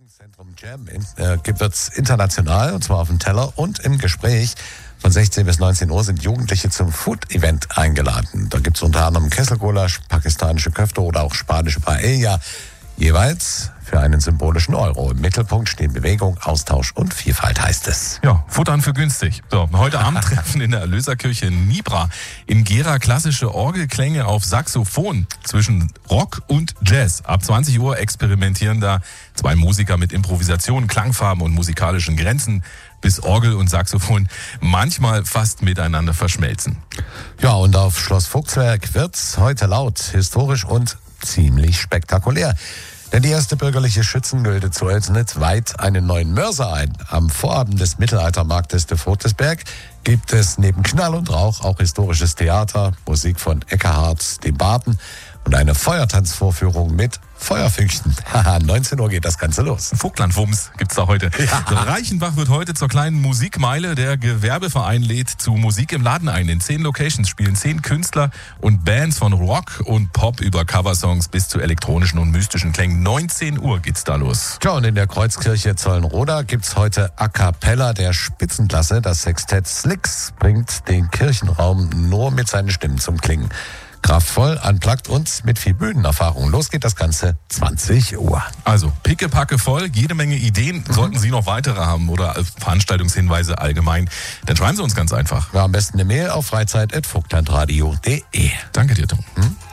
Jugendzentrum Jam wird es international, und zwar auf dem Teller und im Gespräch. Von 16 bis 19 Uhr sind Jugendliche zum Food-Event eingeladen. Da gibt es unter anderem Kesselgulasch, pakistanische Köfte oder auch spanische Paella. Jeweils für einen symbolischen Euro. Im Mittelpunkt stehen Bewegung, Austausch und Vielfalt, heißt es. Ja, Futtern für günstig. So, heute Abend treffen in der Erlöserkirche in Nibra in Gera klassische Orgelklänge auf Saxophon zwischen Rock und Jazz. Ab 20 Uhr experimentieren da zwei Musiker mit Improvisation, Klangfarben und musikalischen Grenzen, bis Orgel und Saxophon manchmal fast miteinander verschmelzen. Ja, und auf Schloss Vogtsberg wird's heute laut, historisch und ziemlich spektakulär. Denn die erste bürgerliche Schützengilde zu Oelsnitz weiht einen neuen Mörser ein. Am Vorabend des Mittelaltermarktes de Vogtsberg gibt es neben Knall und Rauch auch historisches Theater, Musik von Eckehardt, dem Barten und eine Feuertanzvorführung mit Feuerfüchsen. Haha, 19 Uhr geht das Ganze los. Vogtlandwumms gibt's da heute. Ja. Reichenbach wird heute zur kleinen Musikmeile. Der Gewerbeverein lädt zu Musik im Laden ein. In 10 Locations spielen 10 Künstler und Bands von Rock und Pop über Coversongs bis zu elektronischen und mystischen Klängen. 19 Uhr geht's da los. Tja, und in der Kreuzkirche Zollenroda gibt's heute A Cappella der Spitzenklasse. Das Sextett Slicks bringt den Kirchenraum nur mit seinen Stimmen zum Klingen. Kraftvoll, unplugged und mit viel Bühnenerfahrung. Los geht das Ganze 20 Uhr. Also pickepacke voll, jede Menge Ideen. Sollten Sie noch weitere haben oder Veranstaltungshinweise allgemein, dann schreiben Sie uns ganz einfach. Ja, am besten eine Mail auf freizeit@vogtlandradio.de. Danke dir, Tom.